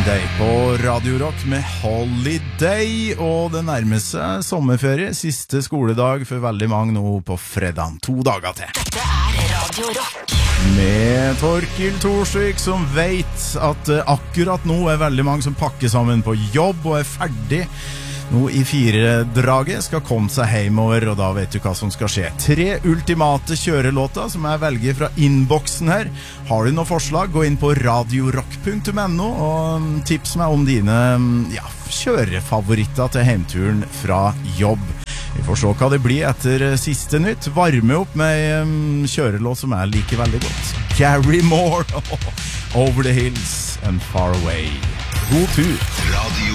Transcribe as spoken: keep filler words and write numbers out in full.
Green Day på Radio Rock med Holiday, og det nærmer seg sommerferie, siste skoledag for veldig mange nå på fredag, to dager til. Dette er Radio Rock. Med Torkil Torsvik som vet at akkurat nå er veldig mange som pakker sammen på jobb og er ferdig nå i fire-draget, skal komme seg hjemover, og da vet du hva som skal skje. Tre ultimate kjørelåter som jeg velger fra innboksen her. Har du noen forslag, gå inn på radiorock punktum no og tips meg om dine ja, kjørefavoritter til hjemturen fra jobb. Vi får se hva det blir etter siste nytt. Varme opp med um, kjørelåt som jeg liker veldig godt. Gary Moore, Over the Hills and Far Away. God tur!